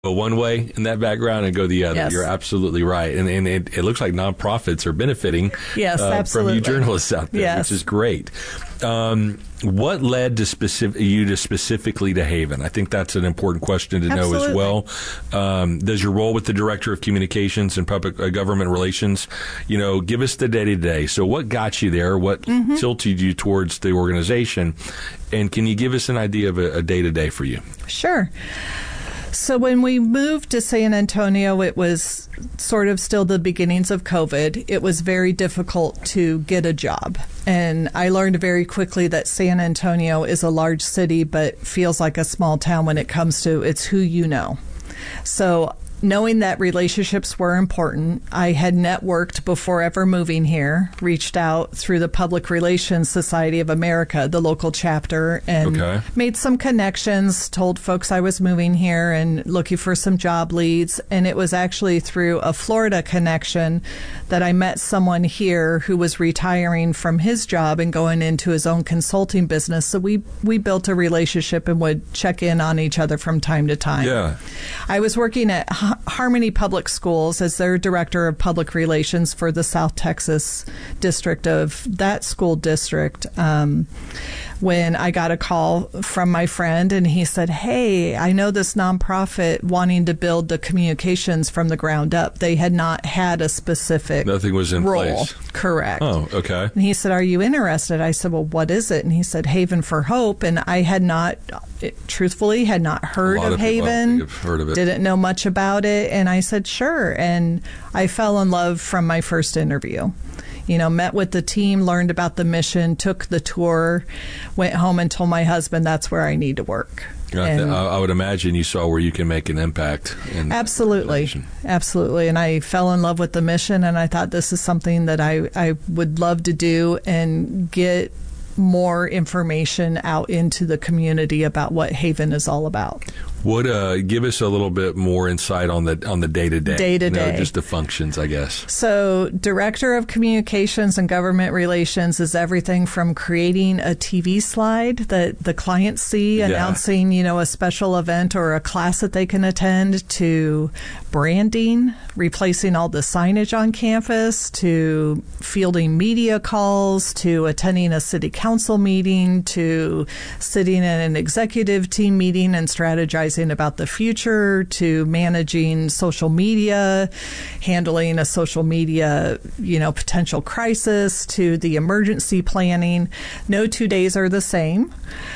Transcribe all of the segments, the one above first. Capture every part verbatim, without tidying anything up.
go one way in that background and go the other. Yes. You're absolutely right. And, and it, it looks like nonprofits are benefiting yes, uh, absolutely. from you journalists out there, yes. which is great. Um, what led to specific, you to specifically to Haven? I think that's an important question to absolutely. know as well. Um, does your role with the Director of Communications and Public uh, Government Relations, you know, give us the day-to-day. So what got you there? What mm-hmm. tilted you towards the organization? And can you give us an idea of a, a day-to-day for you? Sure. So when we moved to San Antonio, it was sort of still the beginnings of COVID. It was very difficult to get a job. And I learned very quickly that San Antonio is a large city, but feels like a small town when it comes to it's who you know. So knowing that relationships were important, I had networked before ever moving here, reached out through the Public Relations Society of America, the local chapter, and okay. made some connections, told folks I was moving here and looking for some job leads. And it was actually through a Florida connection that I met someone here who was retiring from his job and going into his own consulting business. So we, we built a relationship and would check in on each other from time to time. Yeah. I was working at Harmony Public Schools as their Director of Public Relations for the South Texas district of that school district um, when I got a call from my friend, and he said, hey, I know this nonprofit wanting to build the communications from the ground up. They had not had a specific Nothing was in role. place. Correct. Oh, okay. And he said, are you interested? I said, well, what is it? And he said, Haven for Hope. And I had not, it, truthfully, had not heard of, of Haven. People have heard of it. Didn't know much about it. And I said, sure. And I fell in love from my first interview. You know, met with the team, learned about the mission, took the tour, went home and told my husband that's where I need to work. I, th- I would imagine you saw where you can make an impact. In absolutely. Absolutely. And I fell in love with the mission, and I thought this is something that I, I would love to do and get more information out into the community about what Haven is all about. Would uh, give us a little bit more insight on the on the day to day, day to day, just the functions, I guess. So, Director of Communications and Government Relations is everything from creating a T V slide that the clients see, yeah. announcing, you know, a special event or a class that they can attend, to branding, replacing all the signage on campus, to fielding media calls, to attending a city council meeting, to sitting in an executive team meeting and strategizing about the future, to managing social media, handling a social media, you know, potential crisis, to the emergency planning. No two days are the same.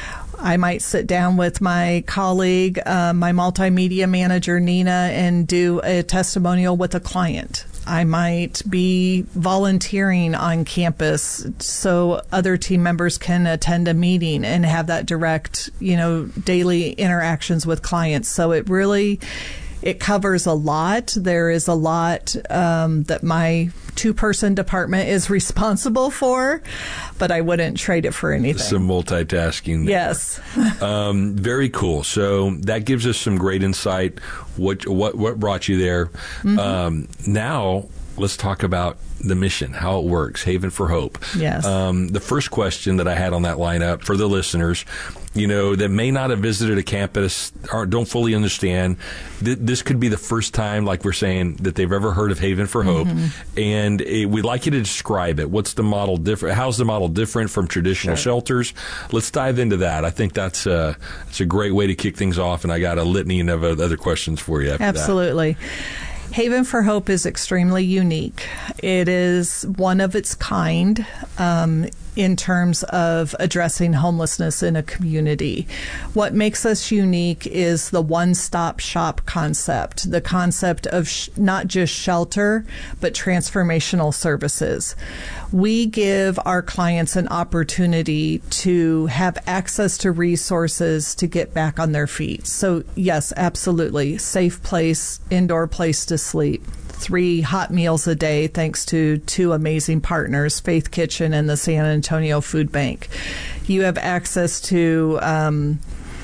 I might sit down with my colleague, uh, my multimedia manager, Nina, and do a testimonial with a client. I might be volunteering on campus so other team members can attend a meeting and have that direct, you know, daily interactions with clients. So it really, it covers a lot. There is a lot um, that my two-person department is responsible for, but I wouldn't trade it for anything. Some multitasking there. Yes. um, very cool. So that gives us some great insight. What what what brought you there? Mm-hmm. Um, now let's talk about the mission, how it works, Haven for Hope. Yes. Um, the first question that I had on that lineup for the listeners, you know, that may not have visited a campus or don't fully understand, th- this could be the first time, like we're saying, that they've ever heard of Haven for Hope. Mm-hmm. And it, we'd like you to describe it. What's the model different? How's the model different from traditional sure. shelters? Let's dive into that. I think that's a, that's a great way to kick things off. And I got a litany of other questions for you after Absolutely. that. Haven for Hope is extremely unique. It is one of its kind um, in terms of addressing homelessness in a community. What makes us unique is the one-stop shop concept, the concept of sh- not just shelter, but transformational services. We give our clients an opportunity to have access to resources to get back on their feet. So yes, absolutely. Safe place, indoor place to sleep. Three hot meals a day, thanks to two amazing partners, Faith Kitchen and the San Antonio Food Bank. You have access to um,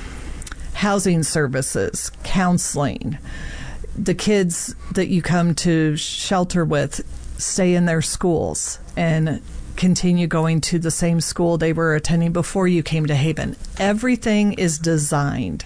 housing services, counseling. The kids that you come to shelter with stay in their schools and continue going to the same school they were attending before you came to Haven. Everything is designed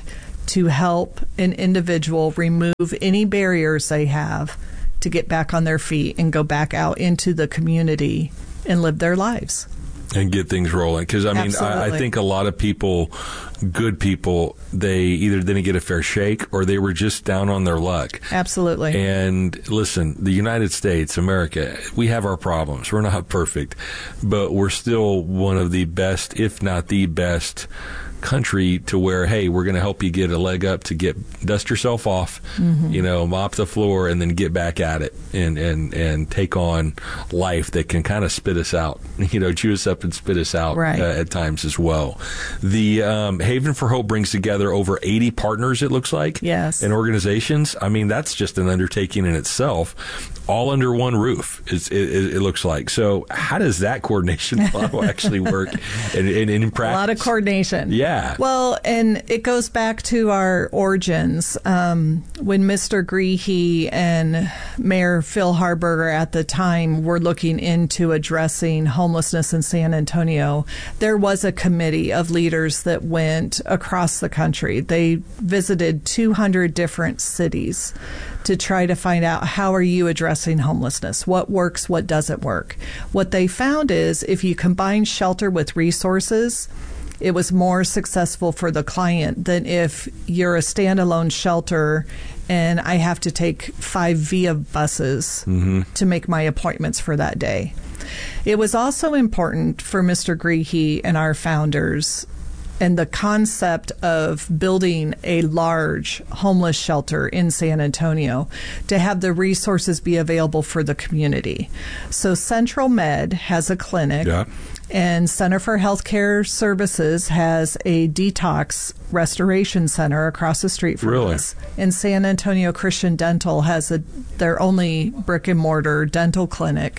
to help an individual remove any barriers they have to get back on their feet and go back out into the community and live their lives. And get things rolling. Because, I mean, I, I think a lot of people, good people, they either didn't get a fair shake or they were just down on their luck. Absolutely. And listen, the United States, America, we have our problems. We're not perfect, but we're still one of the best, if not the best, country to where, hey, we're going to help you get a leg up to get dust yourself off, mm-hmm. you know, mop the floor, and then get back at it and and and take on life that can kind of spit us out, you know, chew us up and spit us out right. uh, at times as well. The um, Haven for Hope brings together over eighty partners, it looks like, yes, and organizations. I mean, that's just an undertaking in itself, all under one roof. It's, it, it, it looks like. So, how does that coordination model actually work in, in, in practice? A lot of coordination. Yeah. Well, and it goes back to our origins. Um, when Mister Greehey and Mayor Phil Harburger at the time were looking into addressing homelessness in San Antonio, there was a committee of leaders that went across the country. They visited two hundred different cities to try to find out, how are you addressing homelessness? What works, what doesn't work? What they found is if you combine shelter with resources, it was more successful for the client than if you're a standalone shelter and I have to take five via buses mm-hmm. to make my appointments for that day. It was also important for Mister Greehey and our founders and the concept of building a large homeless shelter in San Antonio to have the resources be available for the community. So Central Med has a clinic. Yeah. And Center for Healthcare Services has a detox restoration center across the street from really? us. And San Antonio Christian Dental has a their only brick and mortar dental clinic,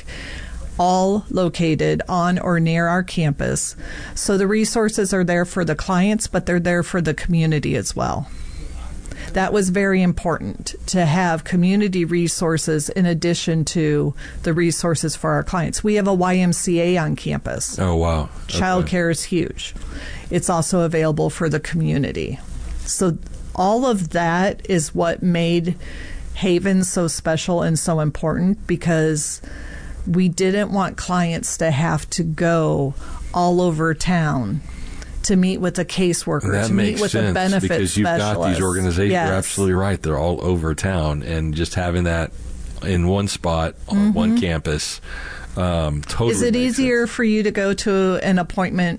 all located on or near our campus. So the resources are there for the clients, but they're there for the community as well. That was very important, to have community resources in addition to the resources for our clients. We have a Y M C A on campus. Oh, wow. Child okay. care is huge. It's also available for the community. So all of that is what made Haven so special and so important, because we didn't want clients to have to go all over town to meet with a caseworker, that to meet with a benefit because you've specialist. got these organizations. Yes. You're absolutely right. They're all over town, and just having that in one spot on mm-hmm. one campus um, totally. Is it makes easier sense. for you to go to an appointment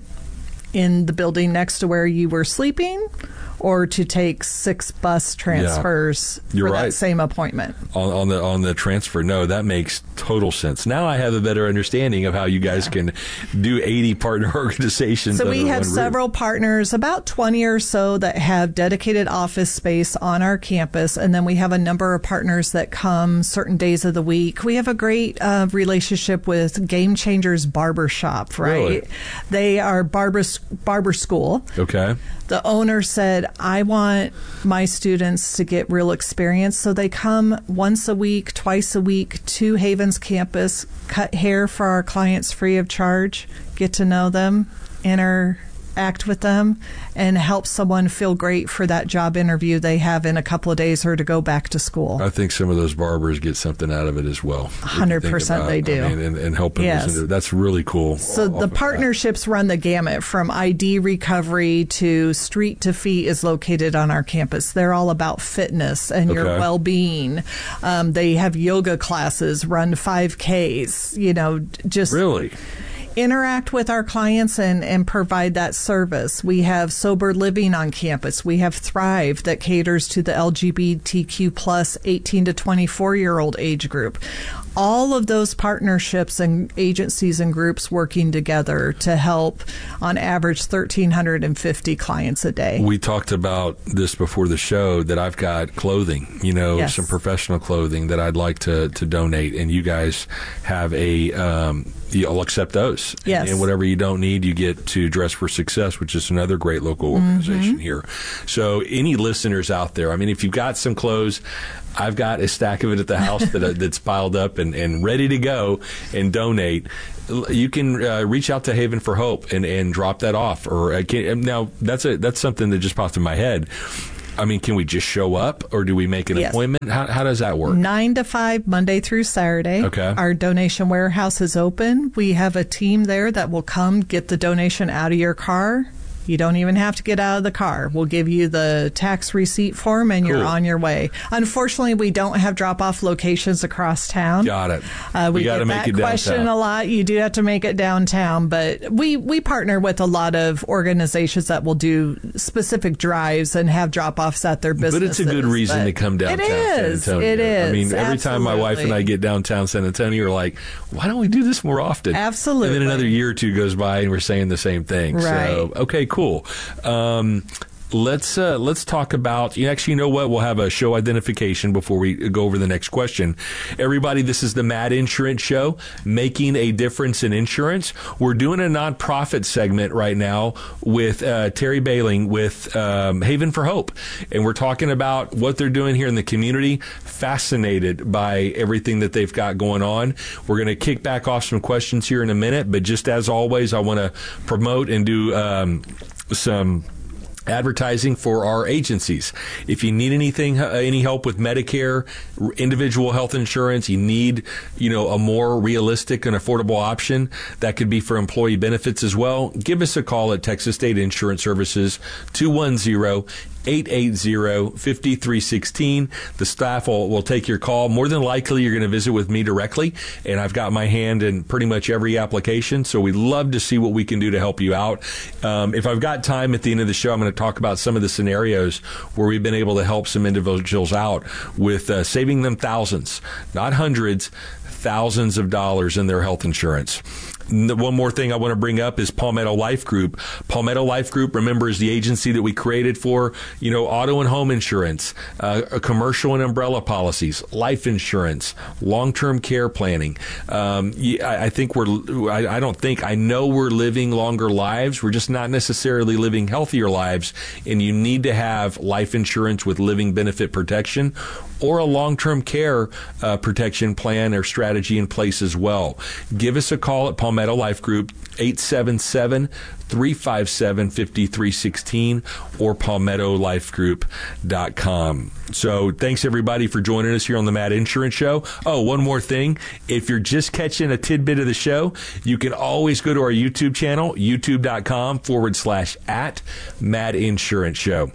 in the building next to where you were sleeping, or to take six bus transfers yeah, for right. that same appointment? On, on the on the transfer, no, that makes total sense. Now I have a better understanding of how you guys yeah. can do eighty partner organizations. So we have one several roof. partners, about twenty or so, that have dedicated office space on our campus, and then we have a number of partners that come certain days of the week. We have a great uh, relationship with Game Changers Barbershop, right? Really? They are barber barber school. Okay. The owner said, I want my students to get real experience, so they come once a week, twice a week to Haven's campus, cut hair for our clients free of charge, get to know them, interact with them, and help someone feel great for that job interview they have in a couple of days or to go back to school. I think some of those barbers get something out of it as well. one hundred percent they do. I mean, and, and helping yes. listen to it. That's really cool. So the partnerships that. run the gamut from I D recovery to Street to Feet is located on our campus. They're all about fitness and okay. your well-being. Um, they have yoga classes, run five Ks, you know, just... Really? Interact with our clients and, and provide that service. We have Sober Living on campus. We have Thrive that caters to the L G B T Q plus eighteen to twenty-four year old age group. All of those partnerships and agencies and groups working together to help, on average, one thousand three hundred fifty clients a day. We talked about this before the show, that I've got clothing, you know, yes. some professional clothing that I'd like to, to donate, and you guys have a, um, you'll accept those. Yes. And, and whatever you don't need, you get to Dress for Success, which is another great local organization mm-hmm. here. So any listeners out there, I mean, if you've got some clothes, I've got a stack of it at the house that that's piled up and, and ready to go and donate. You can uh, reach out to Haven for Hope and, and drop that off. Or I can't, now that's a that's something that just popped in my head. I mean, can we just show up, or do we make an Yes. appointment? How, how does that work? nine to five, Monday through Saturday. Okay. Our donation warehouse is open. We have a team there that will come get the donation out of your car. You don't even have to get out of the car. We'll give you the tax receipt form, and you're Cool. on your way. Unfortunately, we don't have drop-off locations across town. Got it. Uh, we We gotta get make that it question downtown. a lot. You do have to make it downtown, but we, we partner with a lot of organizations that will do specific drives and have drop-offs at their businesses. But it's a good reason But to come downtown It is. San Antonio. It is. I mean, every time my wife and I Absolutely. get downtown San Antonio, we're like, why don't we do this more often? Absolutely. And then another year or two goes by, and we're saying the same thing. Right. So, okay, cool. Um, let's uh, let's talk about. You actually, you know what? We'll have a show identification before we go over the next question. Everybody, this is the Mad Insurance Show, making a difference in insurance. We're doing a nonprofit segment right now with uh, Terry Bailing with um, Haven for Hope, and we're talking about what they're doing here in the community. Fascinated by everything that they've got going on. We're going to kick back off some questions here in a minute, but just as always, I want to promote and do um, some advertising for our agencies. If you need anything, uh, any help with Medicare, r- individual health insurance, you need, you know, a more realistic and affordable option that could be for employee benefits as well, give us a call at Texas State Insurance Services, two one zero, eight eight zero, five three one six. The staff will, will take your call. More than likely, you're going to visit with me directly, and I've got my hand in pretty much every application, so we'd love to see what we can do to help you out. Um, if I've got time at the end of the show, I'm going to talk about some of the scenarios where we've been able to help some individuals out with uh, saving them thousands, not hundreds, thousands of dollars in their health insurance. One more thing I want to bring up is Palmetto Life Group. Palmetto Life Group, remember, is the agency that we created for, you know, auto and home insurance, uh, commercial and umbrella policies, life insurance, long-term care planning. Um, I, I think we're, I, I don't think, I know we're living longer lives. We're just not necessarily living healthier lives. And you need to have life insurance with living benefit protection, or a long-term care uh, protection plan or strategy in place as well. Give us a call at Palmetto Life Group, eight seven seven, three five seven, five three one six, or palmetto life group dot com. So thanks, everybody, for joining us here on the Mad Insurance Show. Oh, one more thing. If you're just catching a tidbit of the show, you can always go to our YouTube channel, youtube.com forward slash at Mad Insurance Show.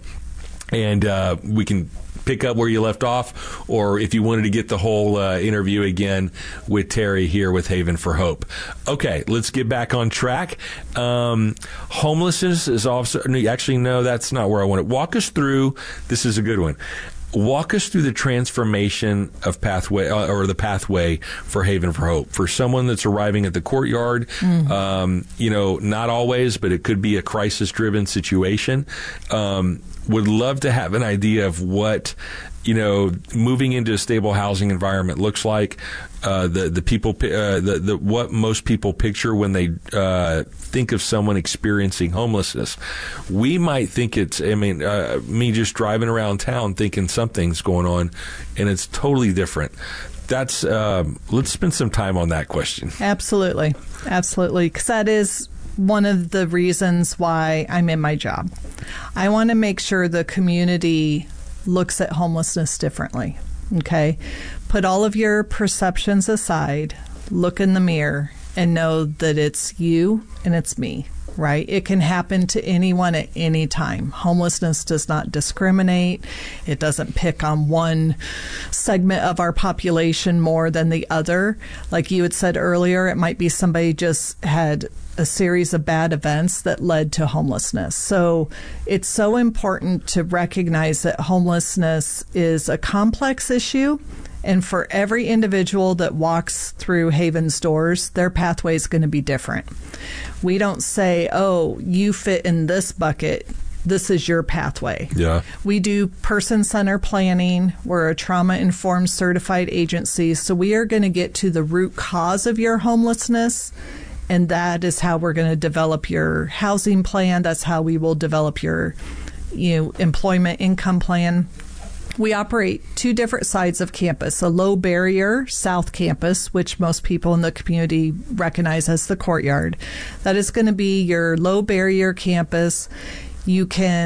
And uh, we can pick up where you left off, or if you wanted to get the whole uh, interview again with Terry here with Haven for Hope. Okay, let's get back on track. Um, homelessness is also, no, actually, no, that's not where I want it. Walk us through, this is a good one. Walk us through the transformation of pathway, uh, or the pathway for Haven for Hope for someone that's arriving at the courtyard. Mm-hmm. Um, you know, not always, but it could be a crisis-driven situation. Um, would love to have an idea of what, you know, moving into a stable housing environment looks like. Uh, the the people uh, the the what most people picture when they uh, think of someone experiencing homelessness. We might think it's, I mean, uh, me just driving around town thinking something's going on, and it's totally different. That's um, let's spend some time on that question. Absolutely, absolutely, because that is one of the reasons why I'm in my job. I want to make sure the community looks at homelessness differently. Okay? Put all of your perceptions aside, look in the mirror, and know that it's you and it's me, right? It can happen to anyone at any time. Homelessness does not discriminate. It doesn't pick on one segment of our population more than the other. Like you had said earlier, it might be somebody just had a series of bad events that led to homelessness. So it's so important to recognize that homelessness is a complex issue. And for every individual that walks through Haven's doors, their pathway is going to be different. We don't say, oh, you fit in this bucket, this is your pathway. Yeah. We do person-centered planning. We're a trauma-informed certified agency. So we are going to get to the root cause of your homelessness, and that is how we're going to develop your housing plan. That's how we will develop your, you know, employment income plan. We operate two different sides of campus, a low barrier South Campus, which most people in the community recognize as the courtyard. That is going to be your low barrier campus. You can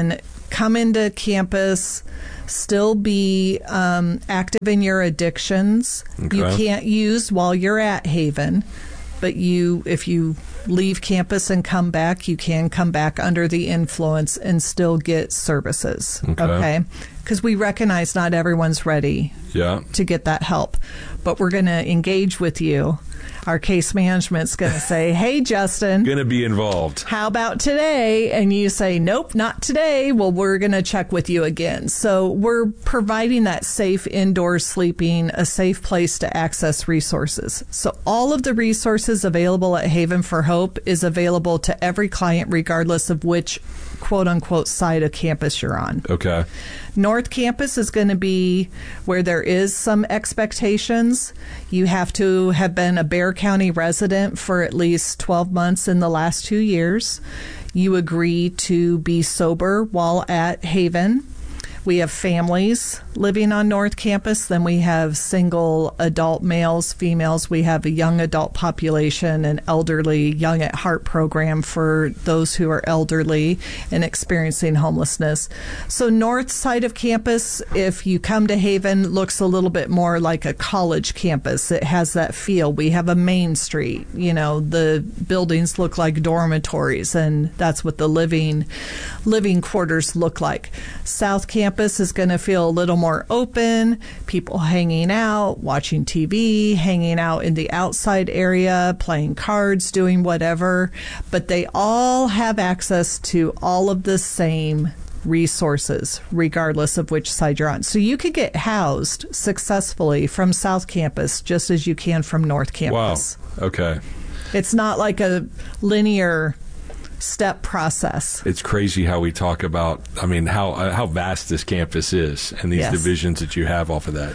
come into campus, still be um, active in your addictions. Okay. You can't use while you're at Haven, but you, if you leave campus and come back, you can come back under the influence and still get services. Okay. Because we recognize not everyone's ready yeah. to get that help, but we're going to engage with you. Our case management's going to say, hey, Justin. Going to be involved. How about today? And you say, nope, not today. Well, we're going to check with you again. So we're providing that safe indoor sleeping, a safe place to access resources. So all of the resources available at Haven for Hope is available to every client, regardless of which quote-unquote side of campus you're on. Okay. North Campus is going to be where there is some expectations. You have to have been a Bexar County resident for at least twelve months in the last two years. You agree to be sober while at Haven. We have families living on North Campus. Then we have single adult males, females. We have a young adult population, an elderly Young at Heart program for those who are elderly and experiencing homelessness. So north side of campus, if you come to Haven, looks a little bit more like a college campus. It has that feel. We have a main street. You know, the buildings look like dormitories, and that's what the living living quarters look like. South Campus is going to feel a little more open, people hanging out, watching T V, hanging out in the outside area, playing cards, doing whatever, but they all have access to all of the same resources, regardless of which side you're on. So you could get housed successfully from South Campus just as you can from North Campus. Wow. Okay. It's not like a linear step process. It's crazy how we talk about, I mean, how uh, how vast this campus is and these Yes. divisions that you have off of that.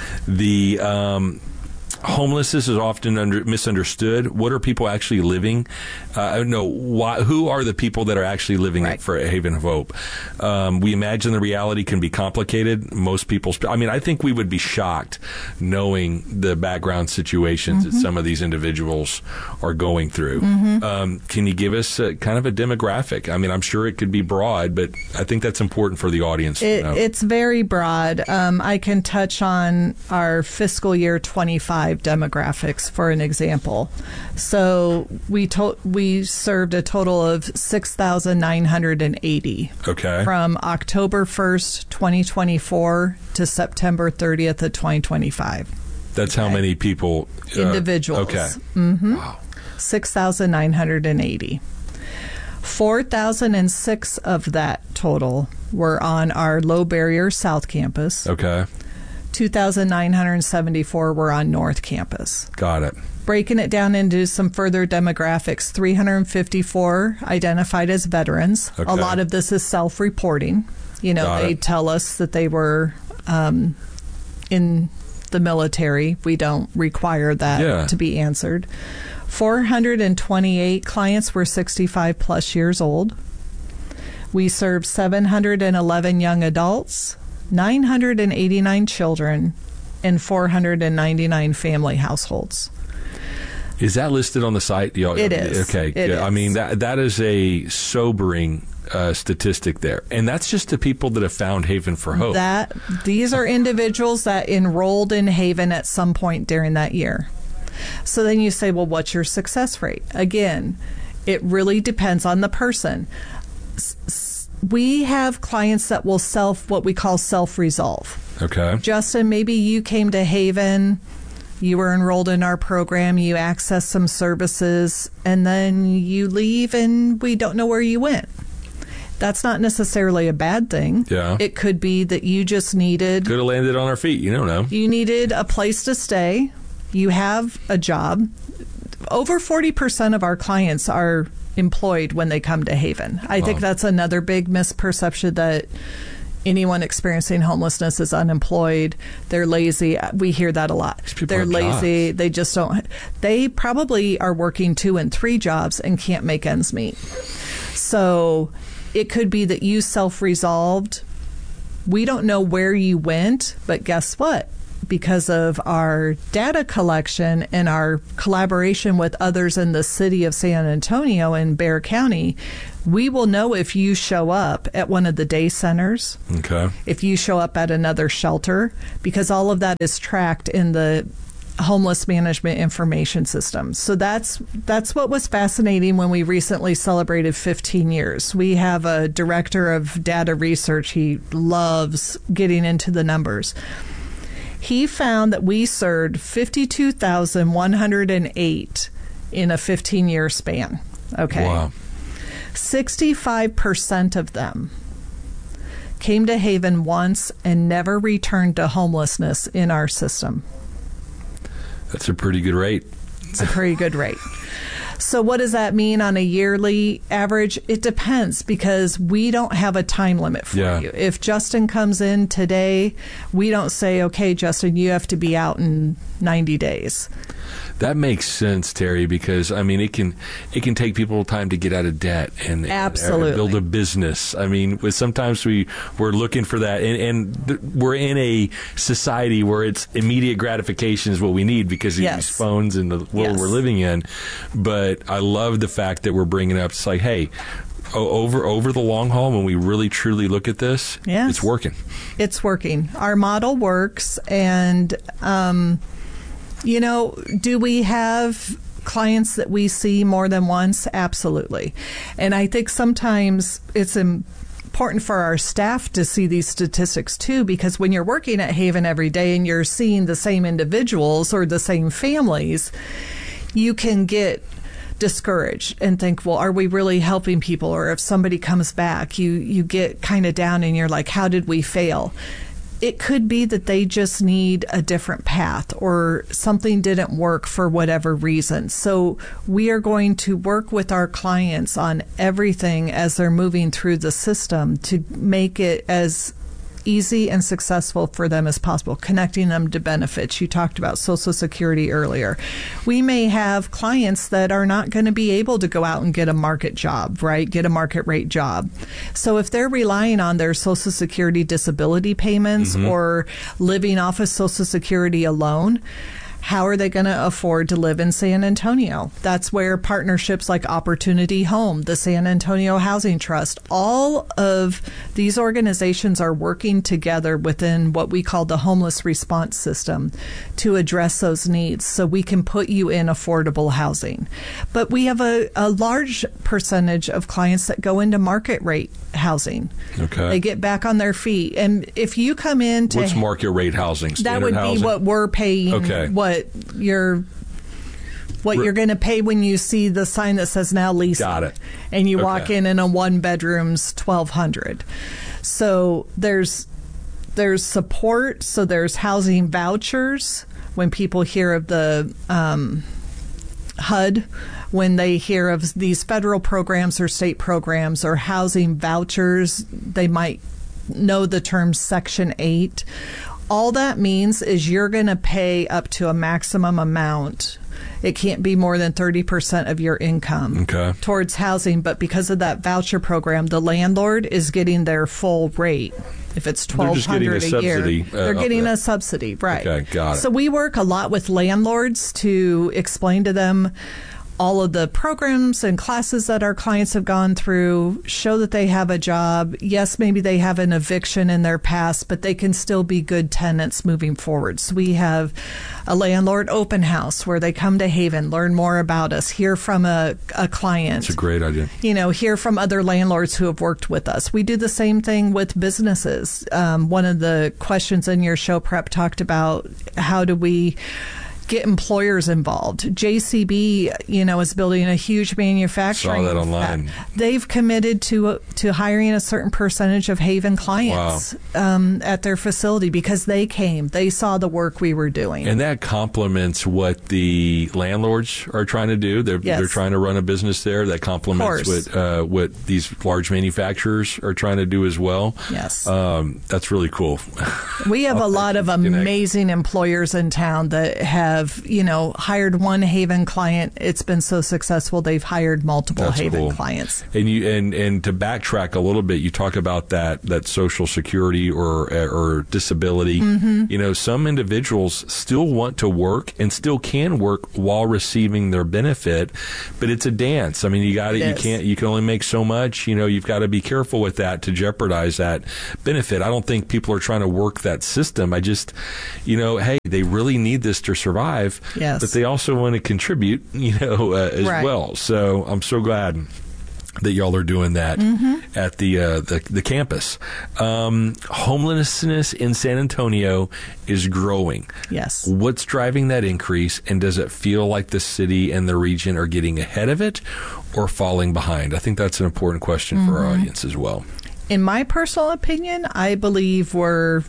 The um, homelessness is often under, misunderstood. What are people actually living? Uh, no, why, who are the people that are actually living Right. it for Haven of Hope? Um, we imagine the reality can be complicated. Most people, I mean, I think we would be shocked knowing the background situations Mm-hmm. that some of these individuals are going through. Mm-hmm. Um, can you give us a, kind of a demographic? I mean, I'm sure it could be broad, but I think that's important for the audience It, to know. it's very broad. Um, I can touch on our fiscal year twenty-five demographics for an example. So we to- we served a total of six thousand nine hundred eighty Okay. from October first, twenty twenty-four to September thirtieth of twenty twenty-five. That's how many people? Uh, Individuals. Okay. Mm-hmm. Wow. six thousand nine hundred eighty. four thousand six of that total were on our low barrier South Campus. Okay. two thousand nine hundred seventy-four were on North Campus. Got it. Breaking it down into some further demographics, three hundred fifty-four identified as veterans. Okay. A lot of this is self-reporting. You know, Got they it. tell us that they were um, in the military. We don't require that Yeah. to be answered. four hundred twenty-eight clients were sixty-five plus years old. We served seven hundred eleven young adults, nine hundred eighty-nine children, and four hundred ninety-nine family households. Is that listed on the site? You know, It is. Okay. It yeah, I is. mean, that that is a sobering uh, statistic there. And that's just the people that have found Haven for Hope. That these are individuals that enrolled in Haven at some point during that year. So then you say, well, what's your success rate? Again, it really depends on the person. S- s- We have clients that will self, what we call self-resolve. Okay. Justin, maybe you came to Haven, you were enrolled in our program, you accessed some services, and then you leave and we don't know where you went. That's not necessarily a bad thing. Yeah. It could be that you just needed Could have landed on our feet. You don't know. you needed a place to stay. You have a job. Over forty percent of our clients are employed when they come to Haven. I Wow. think that's another big misperception that anyone experiencing homelessness is unemployed. They're lazy. We hear that a lot. people They're have lazy. jobs. They just don't. They probably are working two and three jobs and can't make ends meet. So it could be that you self-resolved. We don't know where you went, but guess what? Because of our data collection and our collaboration with others in the city of San Antonio and Bexar County, We will know if you show up at one of the day centers, Okay. if you show up at another shelter, because all of that is tracked in the homeless management information system. So that's that's what was fascinating when we recently celebrated fifteen years. We have a director of data research. He loves getting into the numbers. He found that we served fifty-two thousand one hundred eight in a fifteen-year span. Okay. Wow. sixty-five percent of them came to Haven once and never returned to homelessness in our system. That's a pretty good rate. It's a pretty good rate. So what does that mean on a yearly average? It depends, because we don't have a time limit for Yeah. you. If Justin comes in today, we don't say, okay, Justin, you have to be out in ninety days. That makes sense, Terry, because I mean, it can it can take people time to get out of debt and, Absolutely. and build a business. I mean, with- sometimes we we're looking for that, and, and th- we're in a society where it's immediate gratification is what we need because of Yes. these phones and the world Yes. we're living in. But I love the fact that we're bringing up. It's like, hey, o- over over the long haul, when we really truly look at this, Yes. it's working. It's working. Our model works. And, um, you know, do we have clients that we see more than once? Absolutely. And I think sometimes it's important for our staff to see these statistics too, because when you're working at Haven every day and you're seeing the same individuals or the same families, you can get discouraged and think, well, are we really helping people? Or if somebody comes back, you, you get kind of down and you're like, how did we fail? It could be that they just need a different path or something didn't work for whatever reason. So we are going to work with our clients on everything as they're moving through the system to make it as easy and successful for them as possible, connecting them to benefits. You talked about Social Security earlier. We may have clients that are not going to be able to go out and get a market job, right? Get a market rate job. So if they're relying on their Social Security disability payments mm-hmm. or living off of Social Security alone, how are they going to afford to live in San Antonio? That's where partnerships like Opportunity Home, the San Antonio Housing Trust, all of these organizations are working together within what we call the homeless response system to address those needs so we can put you in affordable housing. But we have a, a large percentage of clients that go into market rate housing. Okay. They get back on their feet. And if you come in to... What's market rate housing? That Standard would housing? be what we're paying, Okay. what you're what Re- you're going to pay when you see the sign that says now leasing. Got it. And you Okay. walk in and a one bedroom's twelve hundred. So there's there's support. So there's housing vouchers. When people hear of the um, H U D, when they hear of these federal programs or state programs or housing vouchers, they might know the term Section eight. All that means is you're going to pay up to a maximum amount. It can't be more than thirty percent of your income Okay. towards housing. But because of that voucher program, the landlord is getting their full rate. If it's They're twelve just getting hundred a a year, subsidy, uh, they're up getting there. a subsidy, right? Okay, got it. So we work a lot with landlords to explain to them all of the programs and classes that our clients have gone through, show that they have a job. Yes, maybe they have an eviction in their past, but they can still be good tenants moving forward. So we have a landlord open house where they come to Haven, learn more about us, hear from a, a client. It's a great idea. You know, hear from other landlords who have worked with us. We do the same thing with businesses. Um, one of the questions in your show prep talked about how do we get employers involved. J C B, you know, is building a huge manufacturing. Saw that online. They've committed to to hiring a certain percentage of Haven clients Wow. um, at their facility because they came, they saw the work we were doing. And that complements what the landlords are trying to do. They're Yes. they're trying to run a business there. That complements course. what uh, what these large manufacturers are trying to do as well. Yes. Um, that's really cool. We have a lot of Connect. amazing employers in town that have have, you know, hired one Haven client. It's been so successful, they've hired multiple That's Haven cool. clients. And you and, and to backtrack a little bit, you talk about that that Social Security or or disability. Mm-hmm. You know, some individuals still want to work and still can work while receiving their benefit, but it's a dance. I mean, you got to you can't you can only make so much. You know, you've got to be careful with that to jeopardize that benefit. I don't think people are trying to work that system. I just, you know, hey, they really need this to survive, yes. but they also want to contribute, you know, uh, as right. well. So I'm so glad that y'all are doing that mm-hmm. at the, uh, the the campus. Um, homelessness in San Antonio is growing. Yes. What's driving that increase, and does it feel like the city and the region are getting ahead of it or falling behind? I think that's an important question mm-hmm. for our audience as well. In my personal opinion, I believe we're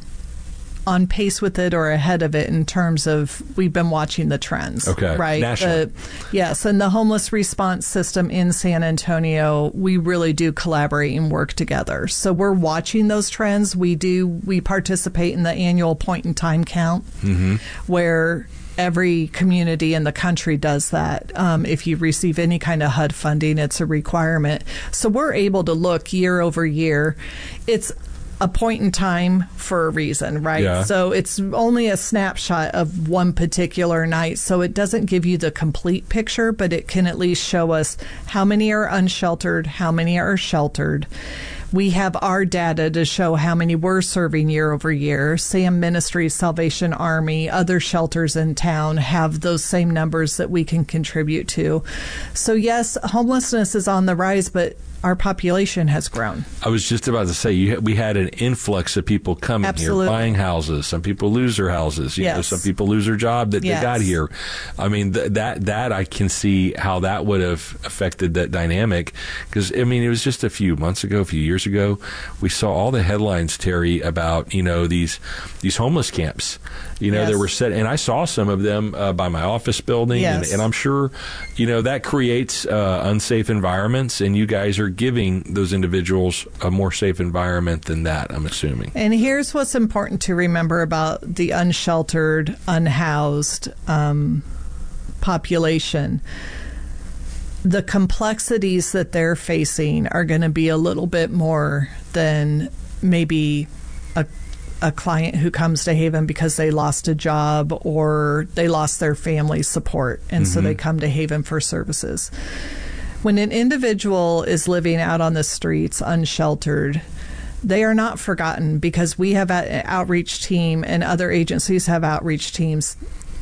on pace with it or ahead of it in terms of we've been watching the trends. Okay. Right. Nationally. The, yes. And the homeless response system in San Antonio, we really do collaborate and work together. So we're watching those trends. We do, we participate in the annual point in time count mm-hmm. where every community in the country does that. Um, if you receive any kind of H U D funding, it's a requirement. So we're able to look year over year. It's a point in time for a reason, right? Yeah. So it's only a snapshot of one particular night. So it doesn't give you the complete picture, but it can at least show us how many are unsheltered, how many are sheltered. We have our data to show how many we're serving year over year. Sam Ministries, Salvation Army, other shelters in town have those same numbers that we can contribute to. So yes, homelessness is on the rise, but our population has grown. I was just about to say, you, we had an influx of people coming Absolutely. here, buying houses. Some people lose their houses. You yes. know, some people lose their job that yes. they got here. I mean, th- that that I can see how that would have affected that dynamic. Because, I mean, it was just a few months ago, a few years ago, we saw all the headlines, Terry, about, you know, these these homeless camps. You know, yes. they were set, and I saw some of them uh, by my office building, yes. and, and I'm sure, you know, that creates uh, unsafe environments, and you guys are giving those individuals a more safe environment than that, I'm assuming. And here's what's important to remember about the unsheltered, unhoused um, population. The complexities that they're facing are going to be a little bit more than maybe a a client who comes to Haven because they lost a job or they lost their family support, and mm-hmm. so they come to Haven for services. When an individual is living out on the streets unsheltered, they are not forgotten because we have an outreach team and other agencies have outreach teams.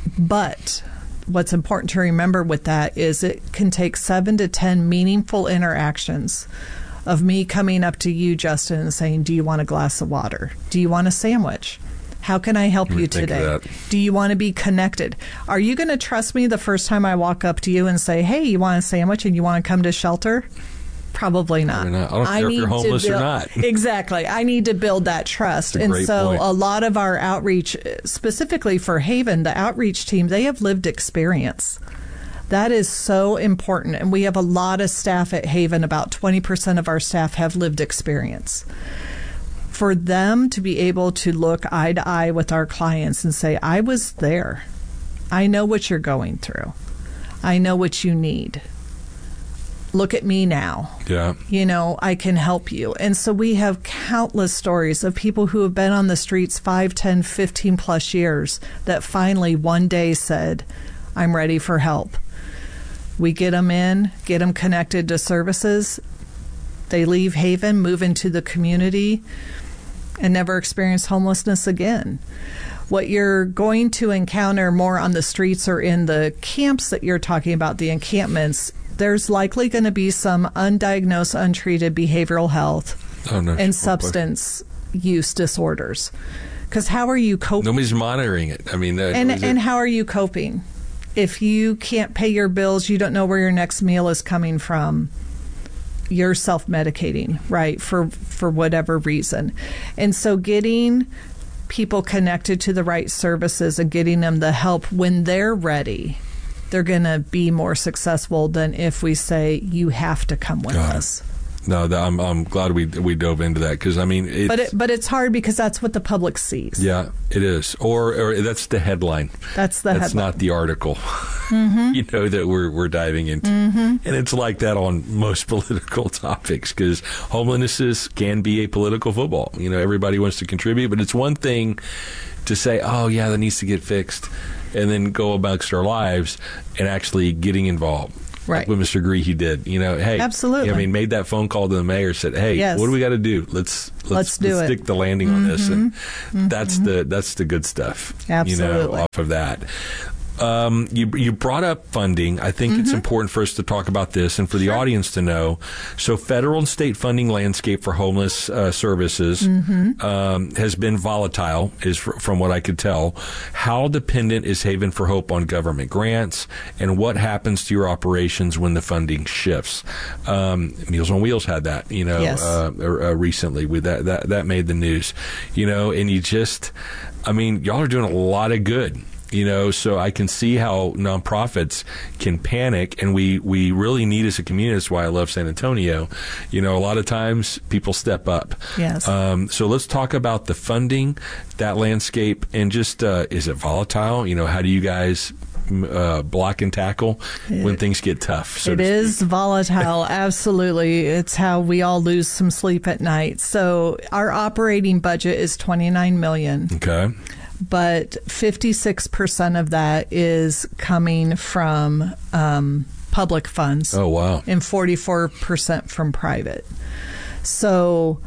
But what's important to remember with that is it can take seven to ten meaningful interactions of me coming up to you, Justin, and saying, do you want a glass of water? Do you want a sandwich? How can I help you today? Do you want to be connected? Are you going to trust me the first time I walk up to you and say, hey, you want a sandwich and you want to come to shelter? Probably not. Probably not. I don't care I if you're homeless build, or not. Exactly. I need to build that trust. That's a and great so point. A lot of our outreach, specifically for Haven, the outreach team, they have lived experience. That is so important. And we have a lot of staff at Haven. About twenty percent of our staff have lived experience. For them to be able to look eye to eye with our clients and say, I was there. I know what you're going through. I know what you need. Look at me now. Yeah. You know, I can help you. And so we have countless stories of people who have been on the streets five, ten, fifteen plus years that finally one day said, I'm ready for help. We get them in, get them connected to services. They leave Haven, move into the community, and never experience homelessness again. What you're going to encounter more on the streets or in the camps that you're talking about, the encampments, there's likely going to be some undiagnosed, untreated behavioral health oh, no, and substance use disorders. Because how are you coping? Nobody's monitoring it. I mean, uh, and and how are you coping? If you can't pay your bills, you don't know where your next meal is coming from, you're self-medicating, right, for for whatever reason. And so getting people connected to the right services and getting them the help when they're ready, they're going to be more successful than if we say, you have to come with God. us. No, the, I'm I'm glad we we dove into that because I mean, it's, but it, but it's hard because that's what the public sees. Yeah, it is, or, or that's the headline. That's the that's headline. not the article. Mm-hmm. You know that we're we're diving into, mm-hmm. and it's like that on most political topics because homelessness can be a political football. You know, everybody wants to contribute, but it's one thing to say, "Oh, yeah, that needs to get fixed," and then go amongst our lives and actually getting involved. Right. Like what Mister Greehey did, you know, hey, absolutely. I mean, made that phone call to the mayor, said, hey, yes. what do we got to do? Let's let's, let's, do let's it. stick the landing mm-hmm. on this, and mm-hmm. that's the that's the good stuff. Absolutely. You know, off of that. Um, you you brought up funding. I think mm-hmm. it's important for us to talk about this and for the sure. audience to know. So, federal and state funding landscape for homeless uh, services mm-hmm. um, has been volatile, is fr- from what I could tell. How dependent is Haven for Hope on government grants, and what happens to your operations when the funding shifts? Um, Meals on Wheels had that, you know, yes. uh, uh, recently. With that, that that made the news, you know, and you just, I mean, y'all are doing a lot of good. You know, so I can see how nonprofits can panic, and we, we really need as a community. That's why I love San Antonio. You know, a lot of times people step up. Yes. Um, so let's talk about the funding, that landscape, and just uh, is it volatile? You know, how do you guys uh, block and tackle it, when things get tough? So it is volatile, absolutely. It's how we all lose some sleep at night. So our operating budget is twenty-nine million dollars. Okay. But fifty-six percent of that is coming from um, public funds. Oh, wow. And forty-four percent from private. So,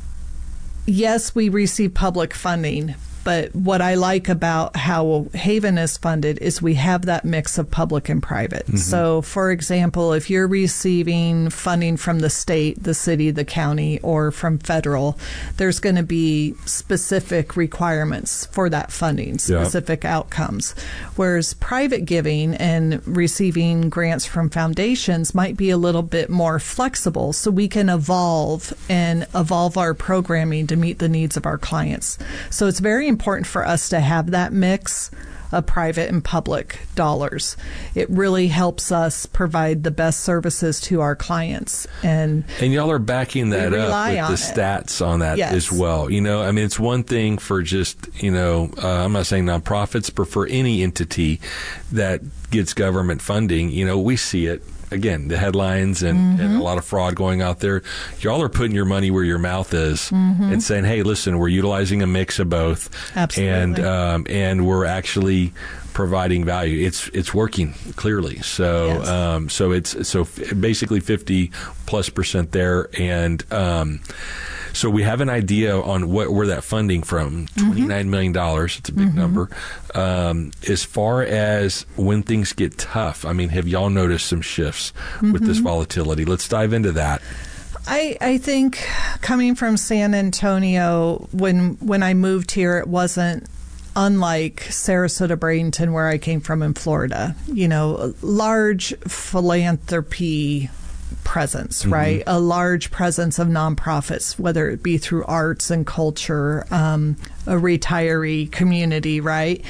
yes, we receive public funding. But what I like about how Haven is funded is we have that mix of public and private. Mm-hmm. So, for example, if you're receiving funding from the state, the city, the county, or from federal, there's going to be specific requirements for that funding, specific yeah. outcomes. Whereas private giving and receiving grants from foundations might be a little bit more flexible, so we can evolve and evolve our programming to meet the needs of our clients. So it's very important important for us to have that mix of private and public dollars. It really helps us provide the best services to our clients. And and y'all are backing that up with the it. stats on that yes. as well. You know, I mean, it's one thing for just, you know, uh, I'm not saying nonprofits, but for any entity that gets government funding, you know, we see it. Again, the headlines and, mm-hmm. and a lot of fraud going out there. Y'all are putting your money where your mouth is mm-hmm. and saying, hey, listen, we're utilizing a mix of both. Absolutely. And, um, and we're actually providing value. It's it's working clearly. So yes. um, so it's so f- basically fifty plus percent there. And um, so we have an idea on what where that funding from, twenty-nine mm-hmm. million dollars. It's a big mm-hmm. number. Um, as far as when things get tough, I mean, have y'all noticed some shifts mm-hmm. with this volatility? Let's dive into that. I, I think coming from San Antonio, when when I moved here, it wasn't unlike Sarasota, Bradenton, where I came from in Florida. You know, large philanthropy presence, mm-hmm. right? A large presence of nonprofits, whether it be through arts and culture, um, a retiree community, right?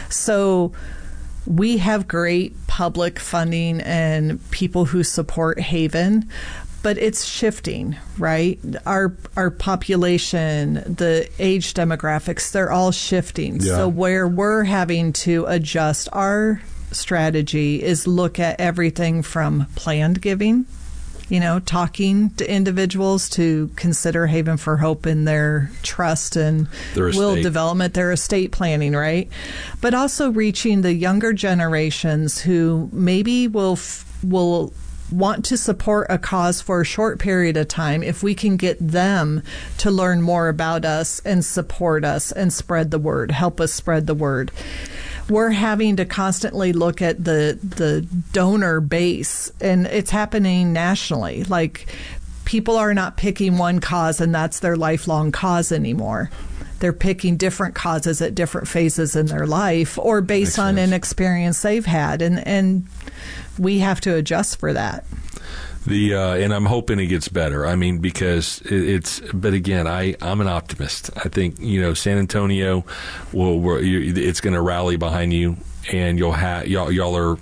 So we have great public funding and people who support Haven, but it's shifting, right? Our our population, the age demographics, they're all shifting. Yeah. So where we're having to adjust our strategy is look at everything from planned giving, you know, talking to individuals to consider Haven for Hope in their trust and will development, their estate planning, right? But also reaching the younger generations who maybe will will want to support a cause for a short period of time if we can get them to learn more about us and support us and spread the word, help us spread the word. We're having to constantly look at the the donor base, and it's happening nationally. Like, people are not picking one cause and that's their lifelong cause anymore. They're picking different causes at different phases in their life or based on an experience they've had, and and we have to adjust for that. The uh, and I'm hoping it gets better. I mean, because it, it's. But again, I I'm an optimist. I think, you know, San Antonio will. will it's going to rally behind you, and you'll have y'all y'all are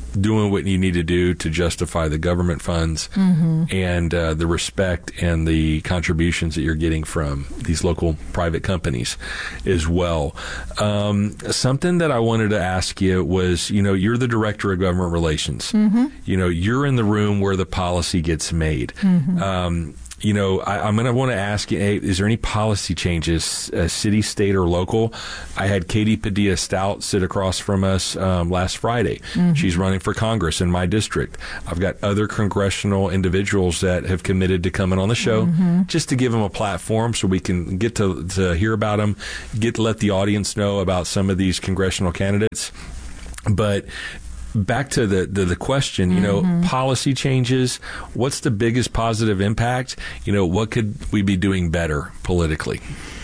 doing what you need to do to justify the government funds mm-hmm. and uh, the respect and the contributions that you're getting from these local private companies as well. Um, something that I wanted to ask you was, you know, you're the director of government relations. Mm-hmm. You know, you're in the room where the policy gets made. Mm-hmm. Um, You know, I, I'm going to want to ask you, hey, is there any policy changes, uh, city, state, or local? I had Katie Padilla Stout sit across from us um, last Friday. Mm-hmm. She's running for Congress in my district. I've got other congressional individuals that have committed to coming on the show mm-hmm. just to give them a platform so we can get to, to hear about them, get to let the audience know about some of these congressional candidates. But back to the, the, the question, you know, mm-hmm. policy changes, what's the biggest positive impact? You know, what could we be doing better politically?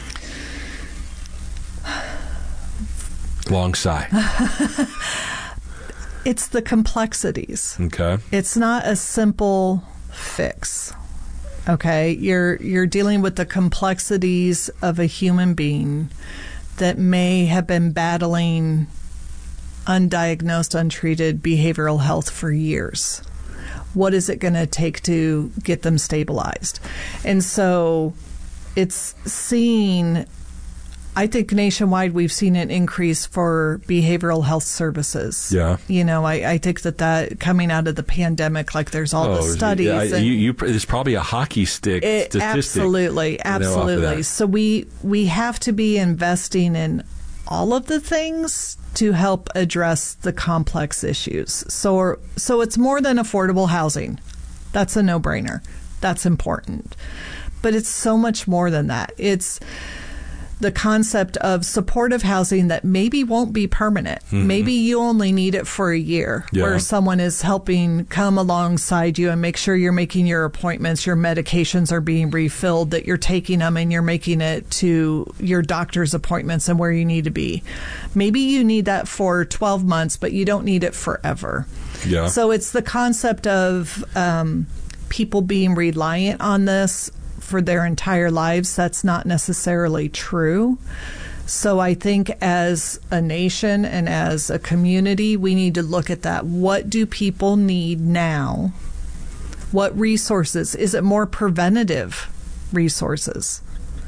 Long sigh. It's the complexities. Okay. It's not a simple fix. Okay. You're, you're dealing with the complexities of a human being that may have been battling undiagnosed, untreated behavioral health for years. What is it going to take to get them stabilized? And so it's seeing, I think nationwide we've seen an increase for behavioral health services. Yeah. You know, I, I think that that coming out of the pandemic, like there's all oh, the studies. Yeah, and you, you, it's probably a hockey stick it, statistic. Absolutely. Absolutely. You know, so we, we have to be investing in all of the things to help address the complex issues. So, so it's more than affordable housing. That's a no-brainer. That's important. But it's so much more than that. It's the concept of supportive housing that maybe won't be permanent. Mm-hmm. Maybe you only need it for a year, yeah. where someone is helping come alongside you and make sure you're making your appointments, your medications are being refilled, that you're taking them and you're making it to your doctor's appointments and where you need to be. Maybe you need that for twelve months, but you don't need it forever. Yeah. So it's the concept of um, people being reliant on this for their entire lives. That's not necessarily true. So I think as a nation and as a community, we need to look at that. What do people need now? What resources? Is it more preventative resources?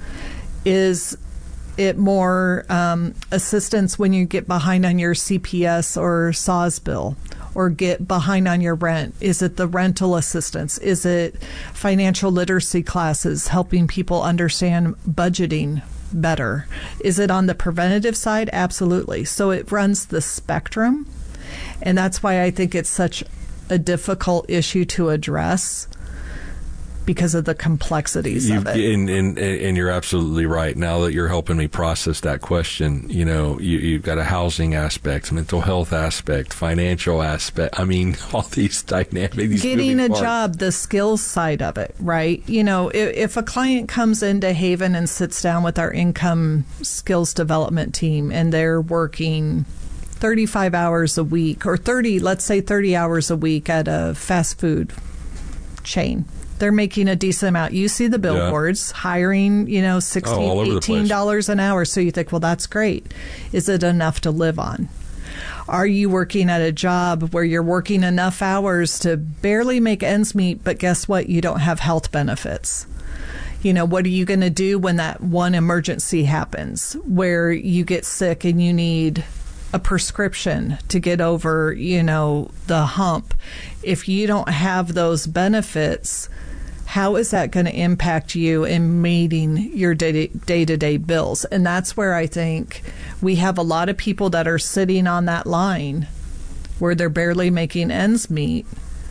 Is it more um, assistance when you get behind on your C P S or S A W S bill? Or get behind on your rent? Is it the rental assistance? Is it financial literacy classes, helping people understand budgeting better? Is it on the preventative side? Absolutely. So it runs the spectrum. And that's why I think it's such a difficult issue to address, because of the complexities you, of it. And, and, and you're absolutely right. Now that you're helping me process that question, you know, you, you've got a housing aspect, mental health aspect, financial aspect. I mean, all these dynamics. These Getting a parts. job, the skills side of it, right? You know, if, if a client comes into Haven and sits down with our income skills development team and they're working thirty-five hours a week or thirty, let's say thirty hours a week at a fast food chain. They're making a decent amount. You see the billboards, yeah. hiring, you know, sixteen dollars, oh, eighteen dollars an hour. So you think, well, that's great. Is it enough to live on? Are you working at a job where you're working enough hours to barely make ends meet, but guess what? You don't have health benefits. You know, what are you going to do when that one emergency happens where you get sick and you need a prescription to get over, you know, the hump? If you don't have those benefits, how is that going to impact you in meeting your day-to-day bills? And that's where I think we have a lot of people that are sitting on that line where they're barely making ends meet.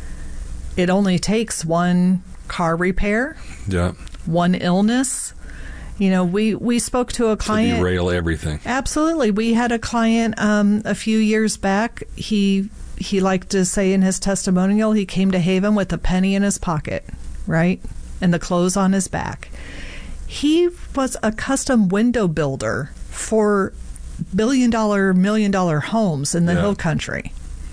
It only takes one car repair, yeah, one illness. You know, we, we spoke to a client. To derail everything. Absolutely. We had a client um, a few years back. He he liked to say in his testimonial, he came to Haven with a penny in his pocket, right? And the clothes on his back. He was a custom window builder for billion dollar, million dollar homes in the yeah. Hill Country.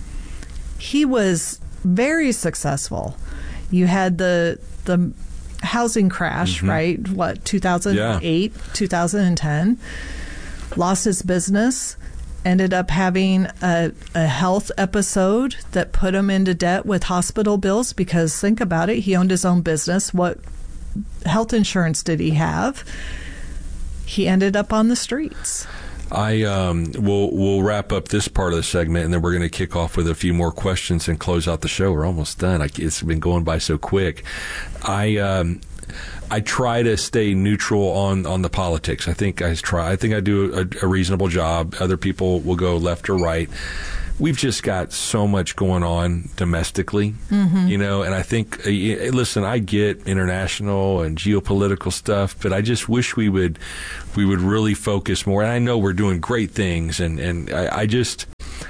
He was very successful. You had the the housing crash, mm-hmm. right? What, two thousand eight, yeah. two thousand ten. Lost his business. ended up having a, a health episode that put him into debt with hospital bills, because think about it, he owned his own business. What health insurance did he have? He ended up on the streets. I um, we'll we'll wrap up this part of the segment, and then we're going to kick off with a few more questions and close out the show. We're almost done. I, it's been going by so quick. I um, I try to stay neutral on, on the politics. I think I try. I think I do a, a reasonable job. Other people will go left or right. We've just got so much going on domestically, mm-hmm. you know, and I think, uh, listen, I get international and geopolitical stuff, but I just wish we would we would really focus more. And I know we're doing great things, and, and I, I just,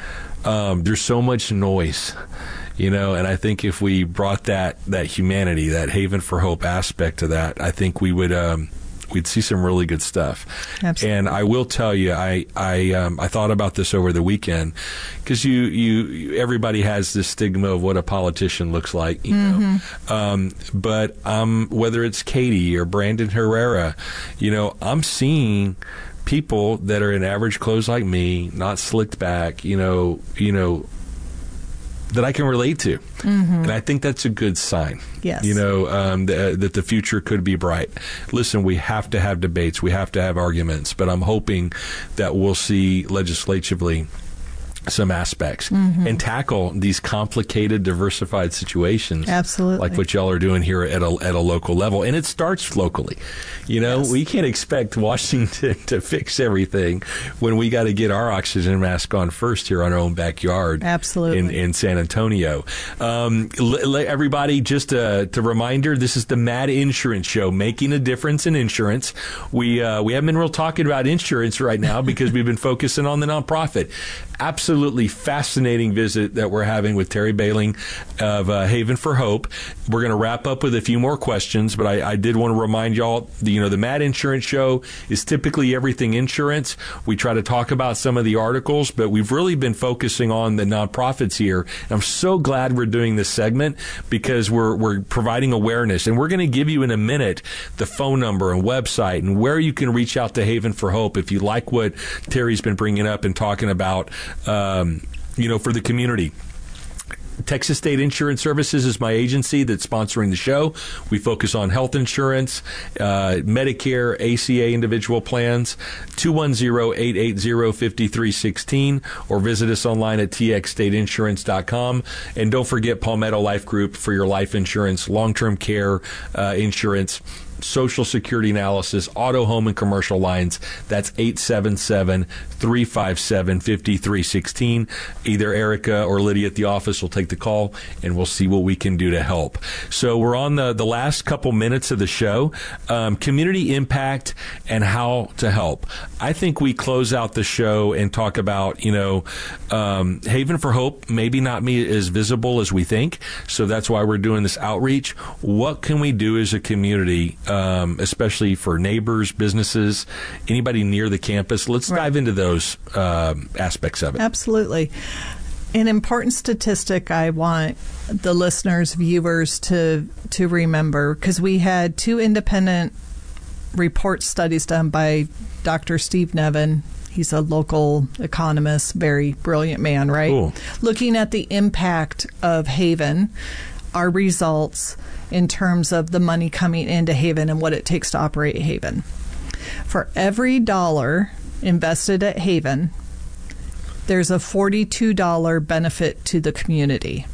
um, there's so much noise, you know, and I think if we brought that, that humanity, that Haven for Hope aspect to that, I think we would, um, we'd see some really good stuff. Absolutely. And I will tell you, I I um, I thought about this over the weekend, because you, you you everybody has this stigma of what a politician looks like, you mm-hmm. know. Um, but um, whether it's Katie or Brandon Herrera, you know, I'm seeing people that are in average clothes like me, not slicked back, you know, you know. that I can relate to. Mm-hmm. And I think that's a good sign. Yes. You know, um, th- that the future could be bright. Listen, we have to have debates. We have to have arguments. But I'm hoping that we'll see legislatively some aspects mm-hmm. and tackle these complicated, diversified situations. Absolutely. Like what y'all are doing here at a, at a local level. And it starts locally. You know, yes. we can't expect Washington to fix everything when we got to get our oxygen mask on first here on our own backyard. Absolutely. In, in San Antonio. Um, l- l- everybody, just a, to reminder, this is the Mad Insurance Show, making a difference in insurance. We, uh, we haven't been real talking about insurance right now because we've been focusing on the nonprofit. Absolutely fascinating visit that we're having with Terry Bailing of uh, Haven for Hope. We're going to wrap up with a few more questions, but I, I did want to remind y'all, the, you know, the Mad Insurance Show is typically everything insurance. We try to talk about some of the articles, but we've really been focusing on the nonprofits here. And I'm so glad we're doing this segment because we're we're providing awareness, and we're going to give you in a minute the phone number and website and where you can reach out to Haven for Hope if you like what Terry's been bringing up and talking about. Um, you know, for the community. Texas State Insurance Services is my agency that's sponsoring the show. We focus on health insurance, uh, Medicare, A C A individual plans, two one zero, eight eight zero, five three one six, or visit us online at t x state insurance dot com. And don't forget Palmetto Life Group for your life insurance, long-term care uh, insurance, Social Security analysis, auto, home, and commercial lines. That's eight seven seven, three five seven, five three one six. Either Erica or Lydia at the office will take the call, and we'll see what we can do to help. So we're on the, the last couple minutes of the show. Um, community impact and how to help. I think we close out the show and talk about, you know, um, Haven for Hope maybe not be as visible as we think, so that's why we're doing this outreach. What can we do as a community, um, especially for neighbors, businesses, anybody near the campus? Let's right. dive into those uh, aspects of it. Absolutely. An important statistic I want the listeners, viewers to to remember, because we had two independent report studies done by Doctor Steve Nevin. He's a local economist, very brilliant man, right? Cool. Looking at the impact of Haven, our results in terms of the money coming into Haven and what it takes to operate Haven. For every dollar invested at Haven, there's a forty-two dollars benefit to the community.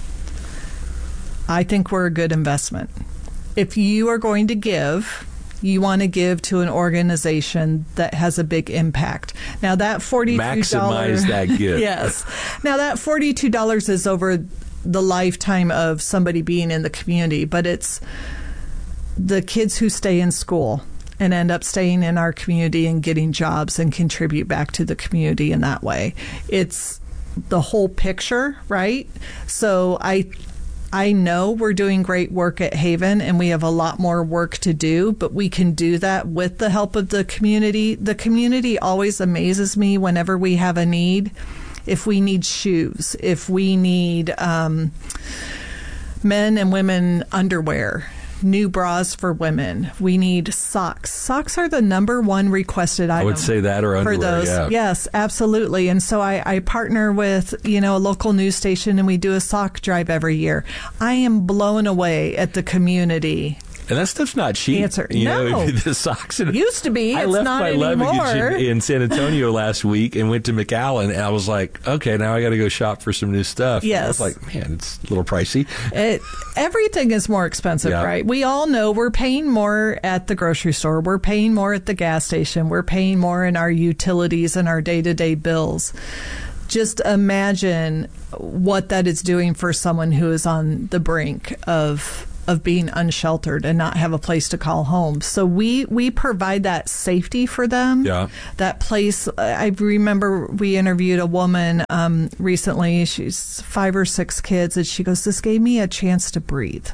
I think we're a good investment. If you are going to give, you want to give to an organization that has a big impact. Now that forty-two dollars... Maximize that gift. Yes. Now that forty-two dollars is over the lifetime of somebody being in the community, but it's the kids who stay in school and end up staying in our community and getting jobs and contribute back to the community in that way. It's the whole picture, right? So I I know we're doing great work at Haven, and we have a lot more work to do, but we can do that with the help of the community. The community always amazes me whenever we have a need. If we need shoes, if we need um, men and women underwear, new bras for women. We need socks. Socks are the number one requested item. I would say that or underwear, for those. yeah. Yes, absolutely. And so I, I partner with, you know, a local news station, and we do a sock drive every year. I am blown away at the community. And that stuff's not cheap. Answer. You No. know, the socks. And, Used to be. I It's left not my anymore. luggage in, in San Antonio last week and went to McAllen, and I was like, okay, now I got to go shop for some new stuff. Yes. And I was like, man, it's a little pricey. It, everything is more expensive, Yeah. right? We all know we're paying more at the grocery store. We're paying more at the gas station. We're paying more in our utilities and our day-to-day bills. Just imagine what that is doing for someone who is on the brink of of being unsheltered and not have a place to call home. So we we provide that safety for them. Yeah. That place. I remember we interviewed a woman um, recently. She's five or six kids, and she goes, "This gave me a chance to breathe.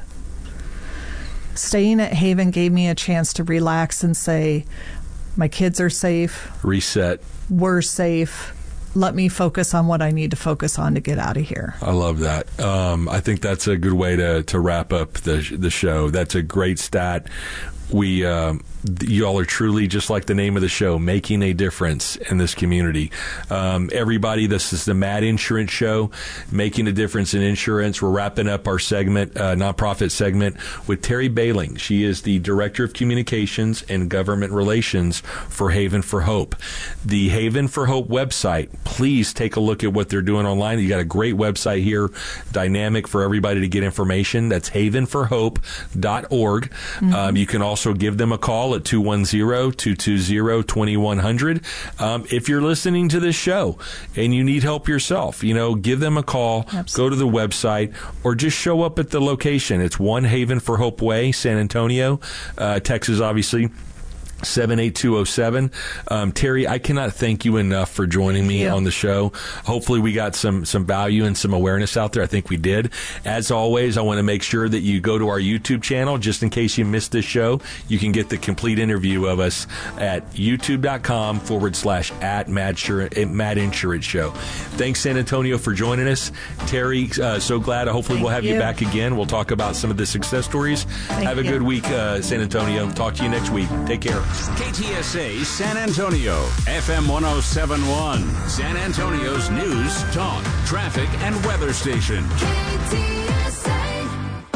Staying at Haven gave me a chance to relax and say, my kids are safe. Reset. We're safe. Let me focus on what I need to focus on to get out of here." I love that. Um, I think that's a good way to, to wrap up the the show. That's a great stat. We, um, y'all are truly, just like the name of the show, making a difference in this community. Um, everybody, this is the Mad Insurance Show, making a difference in insurance. We're wrapping up our segment, uh, nonprofit segment, with Terry Bailing. She is the Director of Communications and Government Relations for Haven for Hope. The Haven for Hope website, please take a look at what they're doing online. You got a great website here, dynamic for everybody to get information. That's haven for hope dot org. Mm-hmm. Um, you can also give them a call at two one zero, two two zero, two one zero zero. Um, if you're listening to this show and you need help yourself, you know, give them a call, Absolutely. Go to the website, or just show up at the location. It's One Haven for Hope Way, San Antonio, uh, Texas, obviously. seven eight two oh seven. Um, Terry, I cannot thank you enough for joining me Yeah. on the show. Hopefully we got some, some value and some awareness out there. I think we did. As always, I want to make sure that you go to our YouTube channel, just in case you missed this show. You can get the complete interview of us at youtube.com forward slash at Mad, Mad Insurance Show. Thanks, San Antonio, for joining us. Terry, uh, so glad. Hopefully Thank we'll have you. you. back again. We'll talk about some of the success stories. Thank have a you. good week, uh, San Antonio. Talk to you next week. Take care. K T S A San Antonio, F M one oh seven point one, San Antonio's news, talk, traffic, and weather station. K T S A.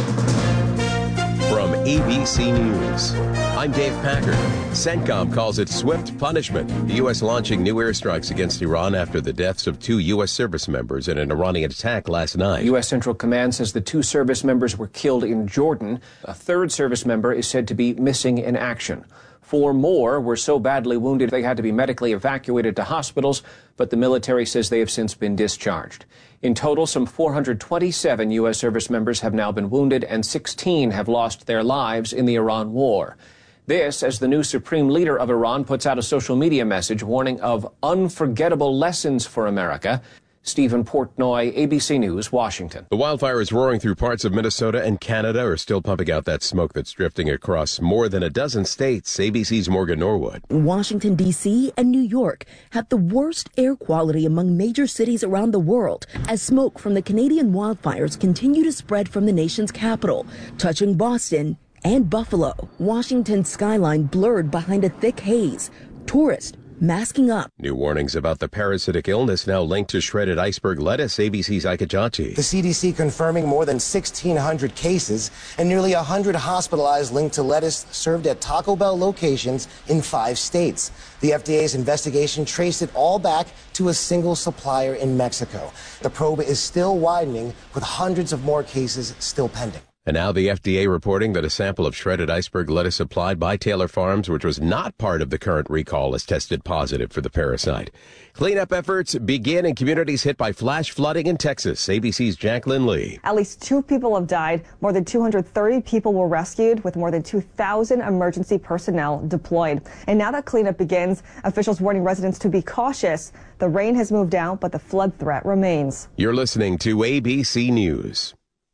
From A B C News, I'm Dave Packard. CENTCOM calls it swift punishment. The U S launching new airstrikes against Iran after the deaths of two U S service members in an Iranian attack last night. U S Central Command says the two service members were killed in Jordan. A third service member is said to be missing in action. Four more were so badly wounded they had to be medically evacuated to hospitals, but the military says they have since been discharged. In total, some four hundred twenty-seven U S service members have now been wounded and sixteen have lost their lives in the Iran war. This, as the new supreme leader of Iran puts out a social media message warning of unforgettable lessons for America. Stephen Portnoy, A B C News, Washington. The wildfires roaring through parts of Minnesota and Canada are still pumping out that smoke that's drifting across more than a dozen states. A B C's Morgan Norwood. Washington, D C and New York have the worst air quality among major cities around the world as smoke from the Canadian wildfires continue to spread from the nation's capital, touching Boston and Buffalo. Washington's skyline blurred behind a thick haze. Tourists masking up. New warnings about the parasitic illness now linked to shredded iceberg lettuce. A B C's Ika Jati. The C D C confirming more than sixteen hundred cases and nearly one hundred hospitalized linked to lettuce served at Taco Bell locations in five states. The F D A's investigation traced it all back to a single supplier in Mexico. The probe is still widening, with hundreds of more cases still pending. And now the F D A reporting that a sample of shredded iceberg lettuce supplied by Taylor Farms, which was not part of the current recall, is tested positive for the parasite. Cleanup efforts begin in communities hit by flash flooding in Texas. A B C's Jacqueline Lee. At least two people have died. More than two hundred thirty people were rescued, with more than two thousand emergency personnel deployed. And now that cleanup begins, officials warning residents to be cautious. The rain has moved out, but the flood threat remains. You're listening to A B C News.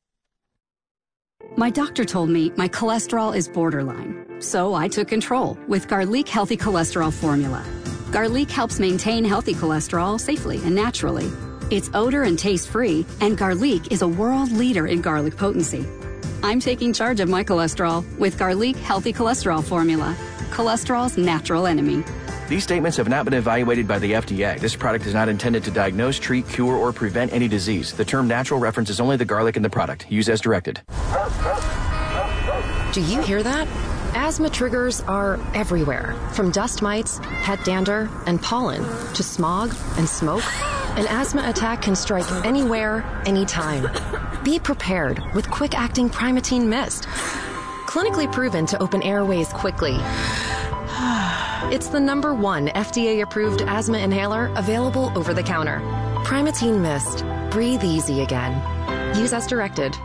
My doctor told me my cholesterol is borderline, so I took control with Garlic Healthy Cholesterol Formula. Garlic helps maintain healthy cholesterol safely and naturally. It's odor and taste-free, and Garlic is a world leader in garlic potency. I'm taking charge of my cholesterol with Garlic Healthy Cholesterol Formula. Cholesterol's natural enemy. These statements have not been evaluated by the F D A. This product is not intended to diagnose, treat, cure, or prevent any disease. The term natural references only the garlic in the product. Use as directed. Do you hear that? Asthma triggers are everywhere, from dust mites, pet dander, and pollen, to smog and smoke. An asthma attack can strike anywhere, anytime. Be prepared with quick-acting Primatene Mist. Clinically proven to open airways quickly. It's the number one F D A-approved asthma inhaler available over the counter. Primatene Mist. Breathe easy again. Use as directed.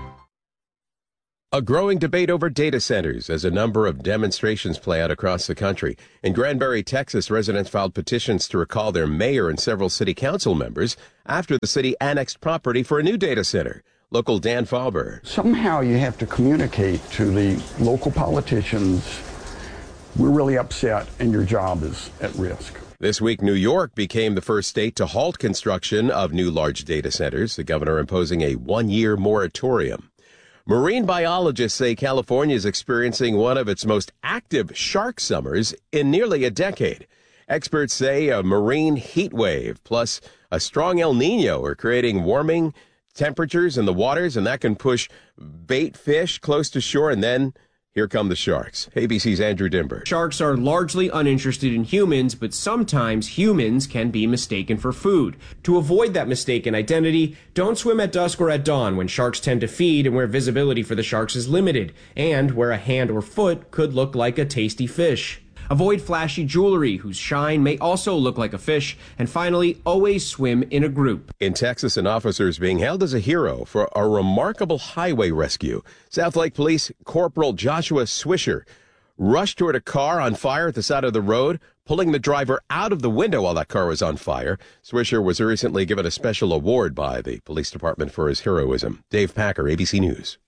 A growing debate over data centers as a number of demonstrations play out across the country. In Granbury, Texas, residents filed petitions to recall their mayor and several city council members after the city annexed property for a new data center. Local Dan Faber. Somehow you have to communicate to the local politicians, we're really upset and your job is at risk. This week, New York became the first state to halt construction of new large data centers, the governor imposing a one-year moratorium. Marine biologists say California is experiencing one of its most active shark summers in nearly a decade. Experts say a marine heat wave plus a strong El Nino are creating warming temperatures in the waters, and that can push bait fish close to shore, and then here come the sharks. A B C's Andrew Dimber. Sharks are largely uninterested in humans, but sometimes humans can be mistaken for food. To avoid that mistaken identity, don't swim at dusk or at dawn when sharks tend to feed and where visibility for the sharks is limited, and where a hand or foot could look like a tasty fish. Avoid flashy jewelry whose shine may also look like a fish. And finally, always swim in a group. In Texas, an officer is being hailed as a hero for a remarkable highway rescue. South Lake Police Corporal Joshua Swisher rushed toward a car on fire at the side of the road, pulling the driver out of the window while that car was on fire. Swisher was recently given a special award by the police department for his heroism. Dave Packer, A B C News.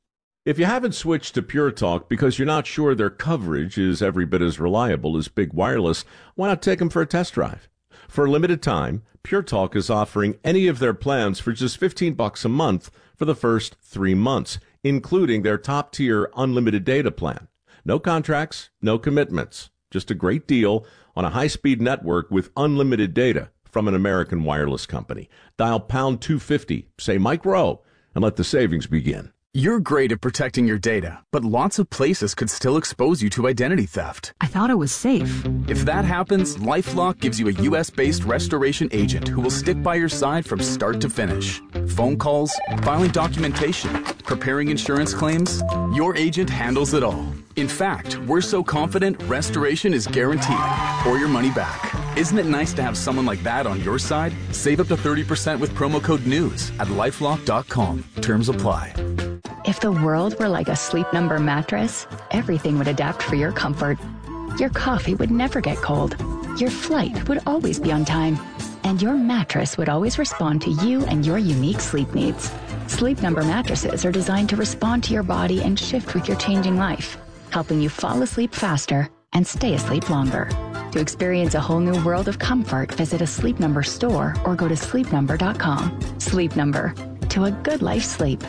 If you haven't switched to Pure Talk because you're not sure their coverage is every bit as reliable as Big Wireless, why not take them for a test drive? For a limited time, Pure Talk is offering any of their plans for just fifteen bucks a month for the first three months, including their top-tier unlimited data plan. No contracts, no commitments, just a great deal on a high-speed network with unlimited data from an American wireless company. Dial pound two fifty, say Mike Rowe, and let the savings begin. You're great at protecting your data, but lots of places could still expose you to identity theft. I thought it was safe. If that happens, LifeLock gives you a U S-based restoration agent who will stick by your side from start to finish. Phone calls, filing documentation, preparing insurance claims, your agent handles it all. In fact, we're so confident restoration is guaranteed or your money back. Isn't it nice to have someone like that on your side? Save up to thirty percent with promo code NEWS at lifelock dot com. Terms apply. If the world were like a Sleep Number mattress, everything would adapt for your comfort. Your coffee would never get cold. Your flight would always be on time. And your mattress would always respond to you and your unique sleep needs. Sleep Number mattresses are designed to respond to your body and shift with your changing life, helping you fall asleep faster and stay asleep longer. To experience a whole new world of comfort, visit a Sleep Number store or go to sleep number dot com. Sleep Number. To a good life sleep.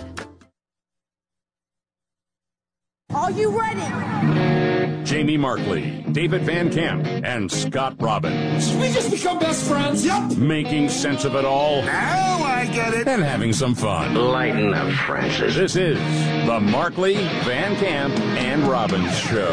Are you ready? Jamie Markley, David Van Camp, and Scott Robbins. Did we just become best friends? Yep. Making sense of it all. Now I get it. And having some fun. Lighten up, Francis. This is the Markley, Van Camp, and Robbins Show.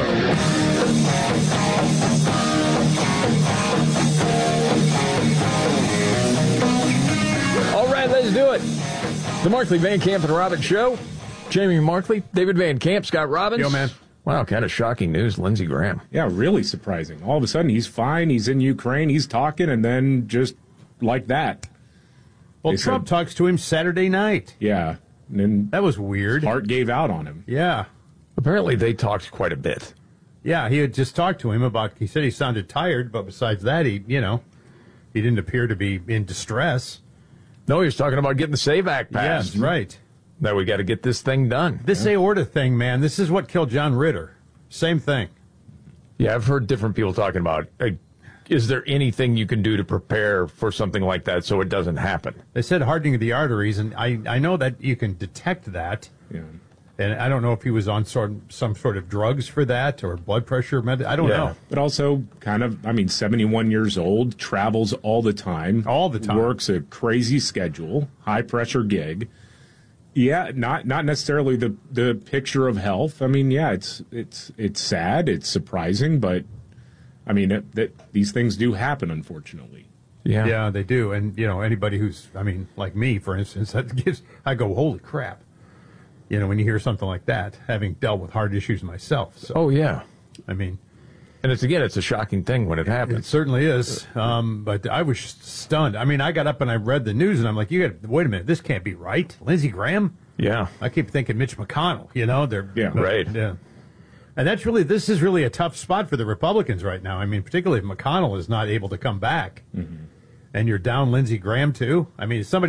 All right, let's do it. The Markley, Van Camp, and Robbins Show. Jamie Markley, David Van Camp, Scott Robbins. Yo, man. Wow, kind of shocking news. Lindsey Graham. Yeah, really surprising. All of a sudden, he's fine. He's in Ukraine. He's talking, and then just like that. Well, Trump said, talks to him Saturday night. Yeah. And then that was weird. Heart gave out on him. Yeah. Apparently, they talked quite a bit. Yeah, he had just talked to him about, he said he sounded tired, but besides that, he, you know, he didn't appear to be in distress. No, he was talking about getting the SAVE Act passed. Yes, right. That we got to get this thing done. This yeah. aorta thing, man, this is what killed John Ritter. Same thing. Yeah, I've heard different people talking about, uh, is there anything you can do to prepare for something like that so it doesn't happen? They said hardening of the arteries, and I, I know that you can detect that. Yeah. And I don't know if he was on sort some sort of drugs for that or blood pressure med. I don't Yeah. know. But also kind of, I mean, seventy-one years old, travels all the time. All the time. Works a crazy schedule, high pressure gig. Yeah, not not necessarily the the picture of health. I mean, yeah, it's it's it's sad, it's surprising, but I mean, it, that these things do happen, unfortunately. Yeah. Yeah, they do. And, you know, anybody who's, I mean, like me, for instance, that gives, I go, holy crap. You know, when you hear something like that, having dealt with heart issues myself. So, Oh, yeah. I mean, And it's, again, it's a shocking thing when it it happens. certainly is. Um, but I was stunned. I mean, I got up and I read the news and I'm like, you got, wait a minute, this can't be right. Lindsey Graham? Yeah. I keep thinking Mitch McConnell, you know, they're, Yeah. but- Right. Yeah. And that's really, this is really a tough spot for the Republicans right now. I mean, particularly if McConnell is not able to come back and you're down Lindsey Graham too. I mean, somebody